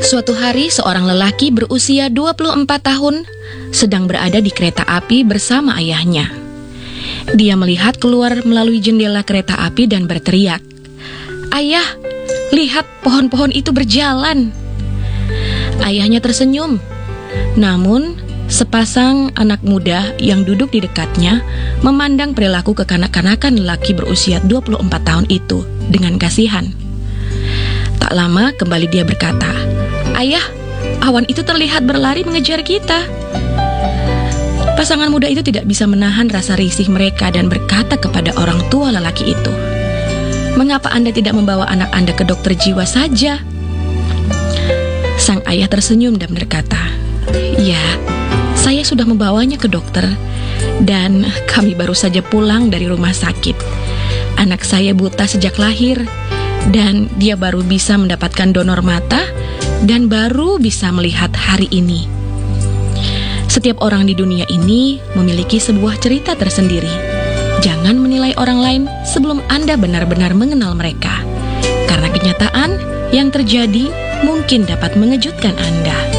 Suatu hari seorang lelaki berusia 24 tahun sedang berada di kereta api bersama ayahnya. Dia melihat keluar melalui jendela kereta api dan berteriak, "Ayah, lihat pohon-pohon itu berjalan." Ayahnya tersenyum. Namun, sepasang anak muda yang duduk di dekatnya memandang perilaku kekanak-kanakan lelaki berusia 24 tahun itu dengan kasihan. Tak lama kembali dia berkata, "Ayah, awan itu terlihat berlari mengejar kita." Pasangan muda itu tidak bisa menahan rasa risih mereka dan berkata kepada orang tua lelaki itu, "Mengapa Anda tidak membawa anak Anda ke dokter jiwa saja?" Sang ayah tersenyum dan berkata, "Ya, saya sudah membawanya ke dokter dan kami baru saja pulang dari rumah sakit. Anak saya buta sejak lahir dan dia baru bisa mendapatkan donor mata dan baru bisa melihat hari ini." Setiap orang di dunia ini memiliki sebuah cerita tersendiri. Jangan menilai orang lain sebelum Anda benar-benar mengenal mereka, karena kenyataan yang terjadi mungkin dapat mengejutkan Anda.